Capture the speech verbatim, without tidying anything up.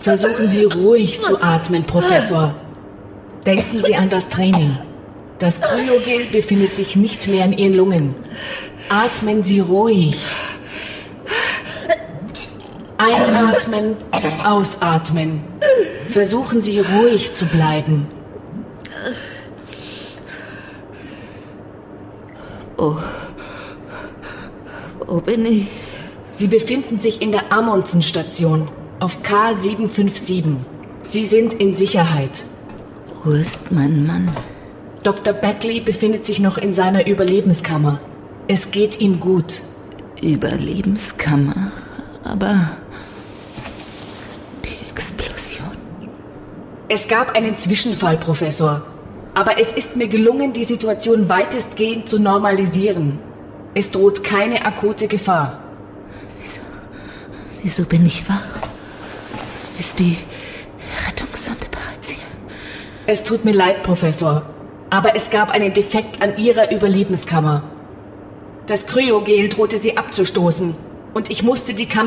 Versuchen Sie ruhig zu atmen, Professor. Denken Sie an das Training. Das Kryogel befindet sich nicht mehr in Ihren Lungen. Atmen Sie ruhig. Einatmen, ausatmen. Versuchen Sie ruhig zu bleiben. Wo, wo bin ich? Sie befinden sich in der Amundsen-Station auf K sieben fünf sieben. Sie sind in Sicherheit. Wo ist mein Mann? Doktor Beckley befindet sich noch in seiner Überlebenskammer. Es geht ihm gut. Überlebenskammer? Aber die Explosion. Es gab einen Zwischenfall, Professor. Aber es ist mir gelungen, die Situation weitestgehend zu normalisieren. Es droht keine akute Gefahr. Wieso? Wieso bin ich wach? Ist die Rettungssonde bereits hier? Es tut mir leid, Professor. Aber es gab einen Defekt an Ihrer Überlebenskammer. Das Kryogel drohte Sie abzustoßen. Und ich musste die Kammer